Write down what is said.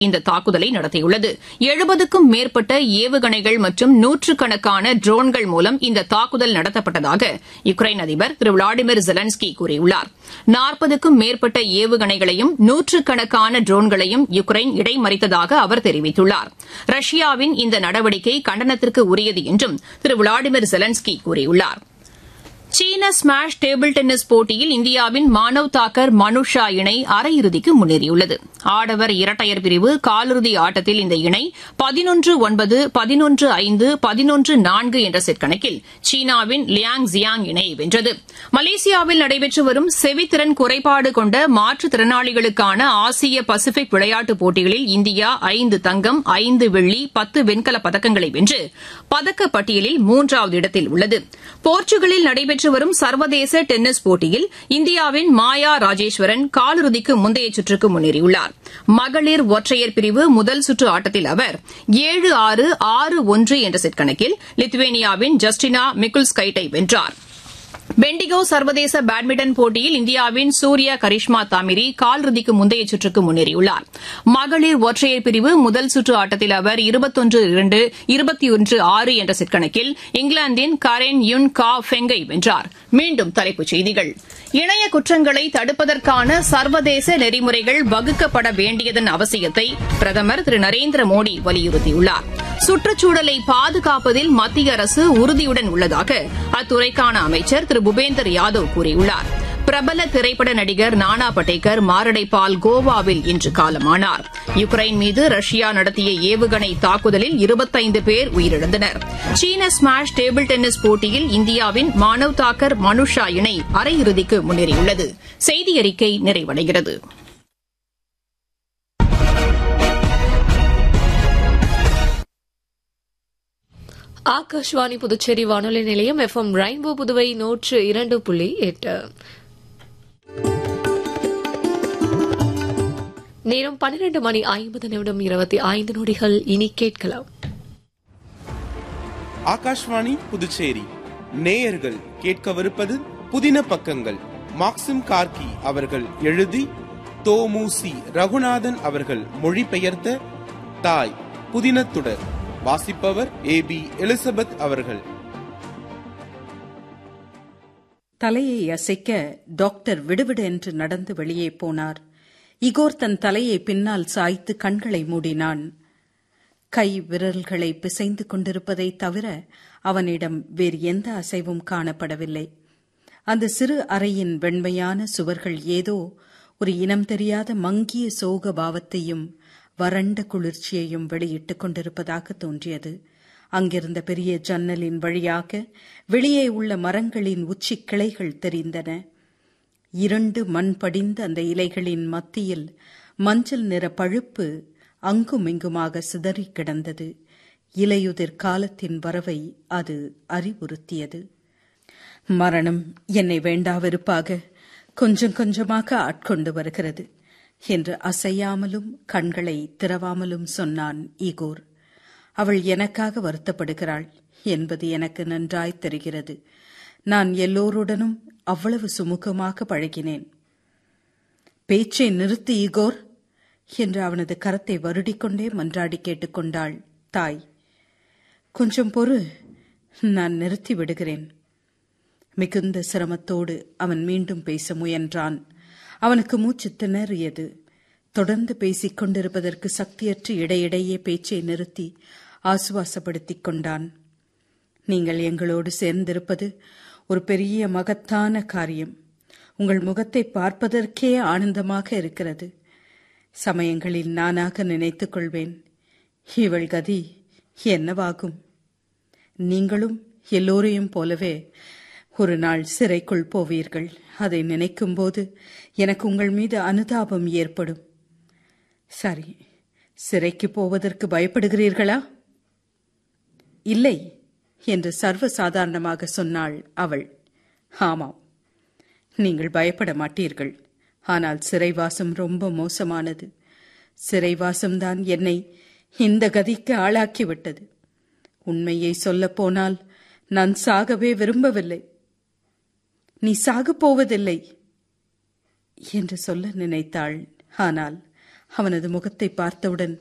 இந்த தாக்குதலை நடத்தியுள்ளது. 70க்கும் மேற்பட்ட ஏவுகணைகள் மற்றும் நூற்றுக்கணக்கான ட்ரோன்கள் மூலம் இந்த தாக்குதல் நடத்தப்பட்டதாக யுக்ரைன் அதிபர் திரு விளாடிமிர் ஜெலன்ஸ்கி கூறியுள்ளார். 40க்கும் மேற்பட்ட ஏவுகணைகளையும் நூற்றுக்கணக்கான ட்ரோன்களையும் யுக்ரைன் இடைமறித்ததாக அவர் தெரிவித்துள்ளார். ரஷ்யாவின் இந்த நடவடிக்கை கண்டனத்திற்கு உரியது என்றும் திரு விளாடிமிர் ஜெலன்ஸ்கி கூறியுள்ளார். சீன ஸ்மாஷ் டேபிள் டென்னிஸ் போட்டியில் இந்தியாவின் மானவ் தாக்கர் மனுஷா இணை அரையிறுதிக்கு முன்னேறியுள்ளது. ஆடவர் இரட்டையர் பிரிவு காலிறுதி ஆட்டத்தில் இந்த இணை 11-9, 11-5, 11-4 என்ற செட் கணக்கில் சீனாவின் லியாங் ஜியாங் இணையை வென்றது. மலேசியாவில் நடைபெற்று வரும் செவித்திறன் குறைபாடு கொண்ட மாற்றுத்திறனாளிகளுக்கான ஆசிய பசிபிக் விளையாட்டுப் போட்டிகளில் இந்தியா 5 தங்கம், 5 வெள்ளி, 10 வெண்கலப் பதக்கங்களை வென்று பதக்கப் பட்டியலில் 3வது இடத்தில் உள்ளது. போர்ச்சுகலில் நடைபெற்று வரும் சர்வதேச டென்னிஸ் போட்டியில் இந்தியாவின் மாயா ராஜேஸ்வரன் காலிறுதிக்கு முந்தைய சுற்றுக்கு முன்னேறியுள்ளார். மகளிர் ஒற்றையர் பிரிவு முதல் சுற்று ஆட்டத்தில் அவர் 7-6, 6-1 என்ற செட் கணக்கில் லித்துவேனியாவின் ஜஸ்டினா மிகுல்ஸ்கைட்டை வென்றார். பெண்டிகோ சர்வதேச பேட்மிண்டன் போட்டியில் இந்தியாவின் சூர்யா கரிஷ்மா தாமிரி காலிறுதிக்கு முந்தைய சுற்றுக்கு முன்னேறியுள்ளார். மகளிர் ஒற்றையர் பிரிவு முதல் சுற்று ஆட்டத்தில் அவர் 21-2, 21-6 என்ற செட் கணக்கில் இங்கிலாந்தின் கரென் யுன் கா ஃபெங்கை வென்றார். மீண்டும் தலைப்புச் செய்திகள். இணைய குற்றங்களை தடுப்பதற்கான சர்வதேச நெறிமுறைகள் வகுக்கப்பட வேண்டியதன் அவசியத்தை பிரதமர் திரு நரேந்திர மோடி வலியுறுத்தியுள்ளார். சுற்றுச்சூழலை பாதுகாப்பதில் மத்திய அரசு உறுதியுடன் உள்ளதாக அத்துறைக்கான அமைச்சர் திரு பூபேந்தர் யாதவ் கூறியுள்ளார். பிரபல திரைப்பட நடிகர் நானா படேகர் மாரடைப்பால் கோவாவில் இன்று காலமானார். யுக்ரைன் மீது ரஷ்யா நடத்திய ஏவுகணை தாக்குதலில் 25 பேர் உயிரிழந்தனர். சீன ஸ்மாஷ் டேபிள் டென்னிஸ் போட்டியில் இந்தியாவின் மானவ் தாக்கர் மனுஷா இணை அரையிறுதிக்கு முன்னேறியுள்ளது. செய்தி அறிக்கை நிறைவடைகிறது. ஆகாஷ்வாணி புதுச்சேரி வானொலி நிலையம் FM ரெயின்போ புதுவை 102.8. நேரம் 12:50 இனி கேட்கலாம். ஆகாஷ்வாணி புதுச்சேரி நேயர்கள் கேட்கவிருப்பது புதின பக்கங்கள். மாக்சிம் கார்கி அவர்கள் எழுதி தோமுசி ரகுநாதன் அவர்கள் மொழிபெயர்த்த தாய் புதினத்துடர். வாசிப்பவர் AB எலிசபெத் அவர்கள். தலையை அசைக்க டாக்டர் விடுவிடு என்று நடந்து வெளியே போனார். இகோர் தன் தலையை பின்னால் சாய்த்து கண்களை மூடினான். கை விரல்களை பிசைந்து கொண்டிருப்பதை தவிர அவனிடம் வேறு எந்த அசைவும் காணப்படவில்லை. அந்த சிறு அறையின் வெண்மையான சுவர்கள் ஏதோ ஒரு இனம் தெரியாத மங்கிய சோக பாவத்தையும் வறண்ட குளிர்ச்சியையும் வெளியிட்டுக் கொண்டிருப்பதாக தோன்றியது. அங்கிருந்த பெரிய ஜன்னலின் வழியாக வெளியே உள்ள மரங்களின் உச்சி கிளைகள் தெரிந்தன. 2 மண் படிந்த அந்த இலைகளின் மத்தியில் மஞ்சள் நிற பழுப்பு அங்குமிங்குமாக சிதறி கிடந்தது. இலையுதிர் காலத்தின் வரவை அது அறிவுறுத்தியது. மரணம் என்னை வேண்டாவிருப்பாக கொஞ்சம் கொஞ்சமாக ஆட்கொண்டு வருகிறது என்று அசையாமலும் கண்களை திறவாமலும் சொன்னான் ஈகோர். அவள் எனக்காக வருத்தப்படுகிறாள் என்பது எனக்கு நன்றாய் தெரிகிறது. நான் எல்லோருடனும் அவ்வளவு சுமூகமாக பழகினேன். பேச்சை நிறுத்து ஈகோர் என்று அவனது கரத்தை வருடிக்கொண்டே மன்றாடி கேட்டுக்கொண்டாள் தாய். கொஞ்சம் பொறு, நான் நிறுத்தி விடுகிறேன். மிகுந்த சிரமத்தோடு அவன் மீண்டும் பேச முயன்றான். அவனுக்கு மூச்சு திணறியது. தொடர்ந்து பேசிக் கொண்டிருப்பதற்கு சக்தியற்று இடையிடையே பேச்சை நிறுத்தி ஆசுவாசப்படுத்திக் கொண்டான். நீங்கள் எங்களோடு சேர்ந்திருப்பது ஒரு பெரிய மகத்தான காரியம். உங்கள் முகத்தை பார்ப்பதற்கே ஆனந்தமாக இருக்கிறது. சமயங்களில் நானாக நினைத்துக் கொள்வேன், இவள் கதி என்னவாகும்? நீங்களும் எல்லோரையும் போலவே ஒரு நாள் சிறைக்குள் போவீர்கள். அதை நினைக்கும்போது எனக்கு உங்கள் மீது அனுதாபம் ஏற்படும். சரி, சிறைக்கு போவதற்கு பயப்படுகிறீர்களா? இல்லை என்று சர்வசாதாரணமாக சொன்னாள் அவள். ஆமாம், நீங்கள் பயப்பட மாட்டீர்கள். ஆனால் சிறைவாசம் ரொம்ப மோசமானது. சிறைவாசம்தான் என்னை இந்த கதிக்கு ஆளாக்கிவிட்டது. உண்மையை சொல்லப்போனால் நான் சாகவே விரும்பவில்லை. நீ சாகப் போவதில்லை என்று சொல்ல நினைத்தாள். ஆனால் அவனது முகத்தை பார்த்தவுடன்